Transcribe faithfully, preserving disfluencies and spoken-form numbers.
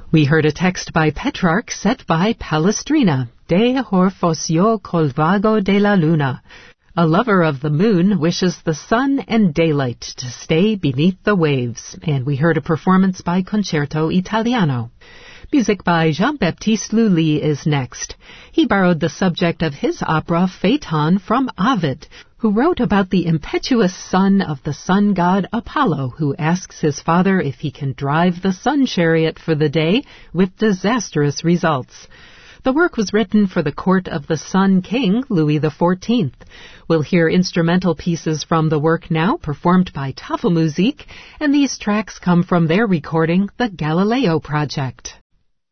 We heard a text by Petrarch set by Palestrina, De Horfosio col vago de la luna. A lover of the moon wishes the sun and daylight to stay beneath the waves. And we heard a performance by Concerto Italiano. Music by Jean-Baptiste Lully is next. He borrowed the subject of his opera Phaeton from Ovid, who wrote about the impetuous son of the sun god Apollo, who asks his father if he can drive the sun chariot for the day with disastrous results. The work was written for the court of the Sun King, Louis the fourteenth. We'll hear instrumental pieces from the work now, performed by Tafelmusik, and these tracks come from their recording, The Galileo Project.